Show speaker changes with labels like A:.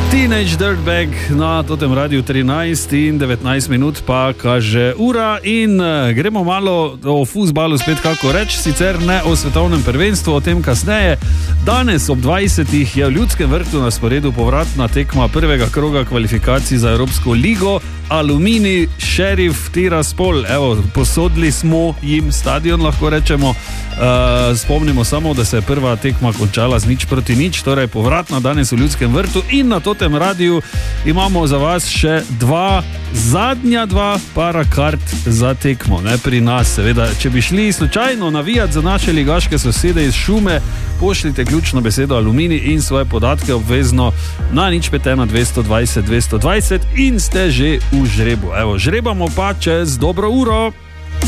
A: Teenage Dirtbag na totem radiju 13 in 19 minut pa kaže ura in gremo malo o fuzbalu spet kako reči, sicer ne o svetovnem prvenstvu, o tem kasneje. Danes ob 20. je v Ljudskem vrtu na sporedu povratna tekma prvega kroga kvalifikacij za Evropsko ligo. Aluminij, Šerif, Tiraspol, evo, posodili smo jim stadion, lahko rečemo. Spomnimo samo, da se je prva tekma končala z 0-0, torej povratna danes v Ljudskem vrtu in na totem radiju imamo za vas še zadnja dva para kart za tekmo, ne pri nas seveda. Če bi šli slučajno navijati za naše ligaške sosede iz Šume, pošljite ključno besedo Aluminij in svoje podatke obvezno na 051 220 220 in ste že v žrebu. Evo, žrebamo pa čez dobro uro.